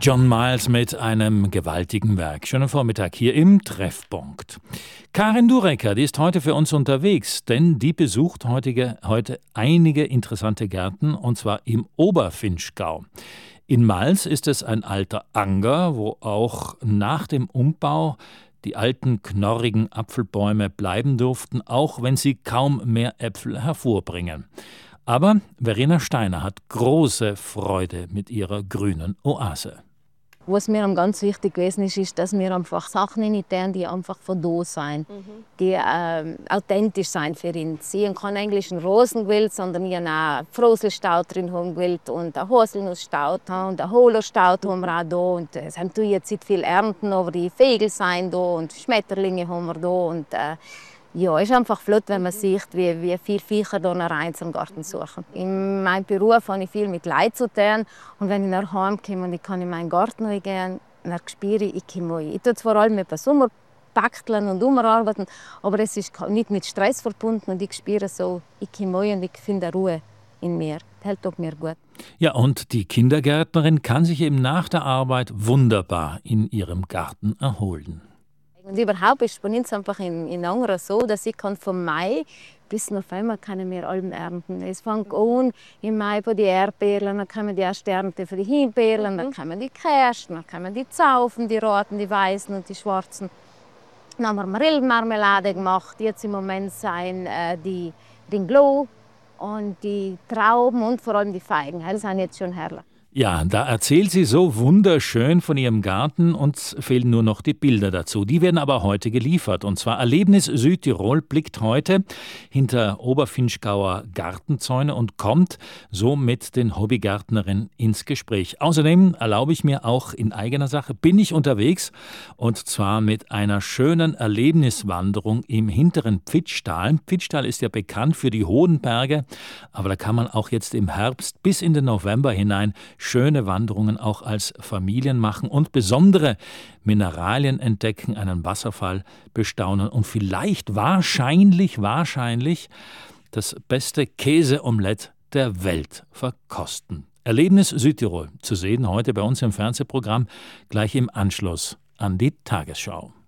John Miles mit einem gewaltigen Werk. Schönen Vormittag hier im Treffpunkt. Karin Durecker, die ist heute für uns unterwegs, denn die besucht heute einige interessante Gärten, und zwar im Oberfinchgau. In Mals ist es ein alter Anger, wo auch nach dem Umbau die alten knorrigen Apfelbäume bleiben durften, auch wenn sie kaum mehr Äpfel hervorbringen. Aber Verena Steiner hat große Freude mit ihrer grünen Oase. Was mir ganz wichtig gewesen ist, dass wir einfach Sachen imitieren, die einfach von da sind, die authentisch sind für uns. Ich habe keinen englischen Rosenwild, sondern ich habe auch Froselstaud drin gewählt und einen Haselnussstaud und einen Holostaud haben wir auch da. Und es haben jetzt nicht viel Ernten, aber die Vögel sind da und Schmetterlinge haben wir da. Und ja, es ist einfach flott, wenn man sieht, wie viele Viecher hier rein zum Garten suchen. In meinem Beruf habe ich viel mit Leuten zu tun. Und wenn ich nach Hause komme und ich kann in meinen Garten gehen, dann spüre ich komme rein. Ich tue vor allem mit Sommer backeln und umarbeiten, aber es ist nicht mit Stress verbunden. Und ich spüre so, ich komme rein und ich finde Ruhe in mir. Das hält auch mir gut. Ja, und die Kindergärtnerin kann sich eben nach der Arbeit wunderbar in ihrem Garten erholen. Und überhaupt ist es bei uns einfach in Angera so, dass ich von Mai bis November können wir Alben ernten. Es fängt an im Mai bei den Erdbeeren, dann kommen die ersten Ernte für die Himbeeren, dann kommen die Kirschen, dann kommen die Zaufen, die roten, die weißen und die schwarzen. Dann haben wir Marillenmarmelade gemacht. Jetzt im Moment sind die Ringlo und die Trauben und vor allem die Feigen. Das sind jetzt schon herrlich. Ja, da erzählt sie so wunderschön von ihrem Garten, uns fehlen nur noch die Bilder dazu. Die werden aber heute geliefert. Und zwar Erlebnis Südtirol blickt heute hinter Oberfinchgauer Gartenzäune und kommt so mit den Hobbygärtnerinnen ins Gespräch. Außerdem erlaube ich mir auch in eigener Sache, bin ich unterwegs, und zwar mit einer schönen Erlebniswanderung im hinteren Pfitztal. Pfitztal ist ja bekannt für die hohen Berge, aber da kann man auch jetzt im Herbst bis in den November hinein schöne Wanderungen auch als Familien machen und besondere Mineralien entdecken, einen Wasserfall bestaunen und vielleicht wahrscheinlich das beste Käseomelett der Welt verkosten. Erlebnis Südtirol zu sehen heute bei uns im Fernsehprogramm gleich im Anschluss an die Tagesschau.